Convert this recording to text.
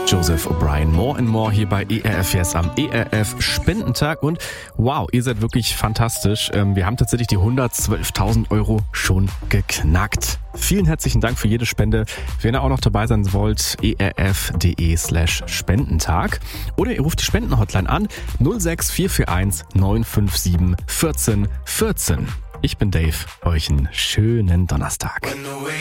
Joseph O'Brien. More and More hier bei ERF Yes am ERF Spendentag. Und wow, ihr seid wirklich fantastisch. Wir haben tatsächlich die 112.000 Euro schon geknackt. Vielen herzlichen Dank für jede Spende. Wenn ihr auch noch dabei sein wollt, erf.de/Spendentag. Oder ihr ruft die Spendenhotline an 06441 957 14 14. Ich bin Dave. Euch einen schönen Donnerstag.